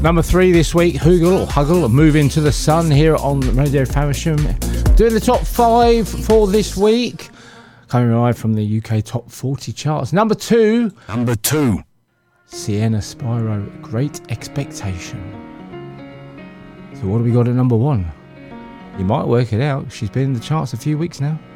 Number 3 this week, Huggle, Move Into the Sun here on Radio Faversham. Doing the top 5 for this week. Coming live from the UK Top 40 charts. Number 2. Sienna Spyro, Great Expectation. So what have we got at number 1? You might work it out. She's been in the charts a few weeks now.